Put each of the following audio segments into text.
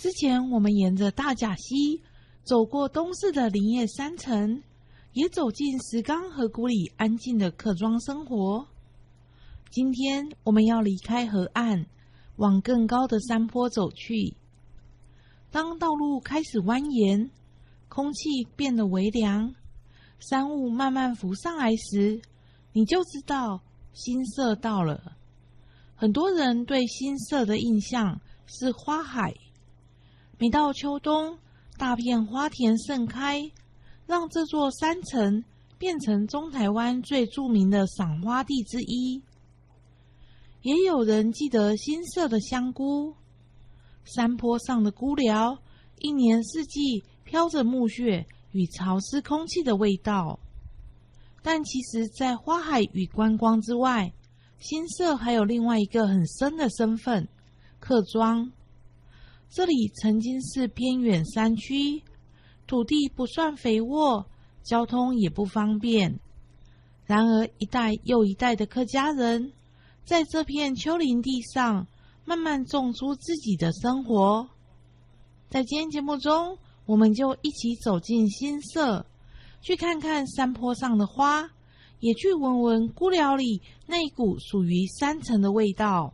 之前我们沿着大甲溪走过东势的林业山城，也走进石冈河谷里安静的客庄生活。今天我们要离开河岸，往更高的山坡走去。当道路开始蜿蜒，空气变得微凉，山雾慢慢浮上来时，你就知道新社到了。很多人对新社的印象是花海，每到秋冬，大片花田盛开，让这座山城变成中台湾最著名的赏花地之一。也有人记得新社的香菇，山坡上的菇寮，一年四季飘着木屑与潮湿空气的味道。但其实在花海与观光之外，新社还有另外一个很深的身份——客庄。这里曾经是偏远山区，土地不算肥沃，交通也不方便。然而一代又一代的客家人在这片丘陵地上慢慢种出自己的生活。在今天节目中，我们就一起走进新社，去看看山坡上的花，也去闻闻菇寮里那一股属于山城的味道。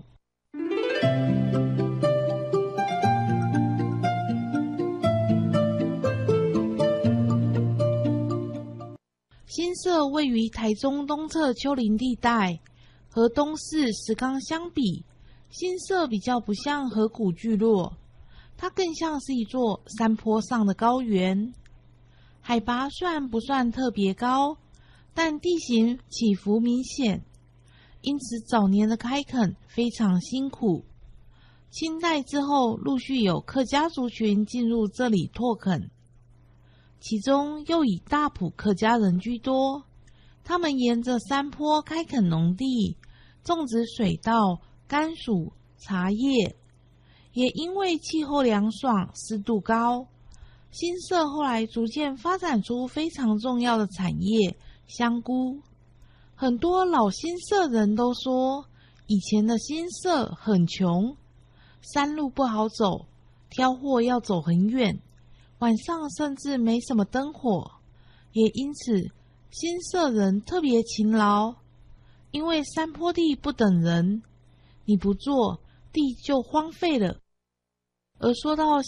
新社位于台中东侧丘陵地带，和东势石冈相比，新社比较不像河谷聚落，它更像是一座山坡上的高原。海拔虽然不算特别高，但地形起伏明显，因此早年的开垦非常辛苦。清代之后，陆续有客家族群进入这里拓垦，其中又以大埔客家人居多。他们沿着山坡开垦农地，种植水稻、甘薯、茶叶。也因为气候凉爽、湿度高，新社后来逐渐发展出非常重要的产业——香菇。很多老新社人都说，以前的新社很穷，山路不好走，挑货要走很远，晚上甚至没什么灯火。也因此，新社人特别勤劳，因为山坡地不等人，你不做，地就荒废了。而说到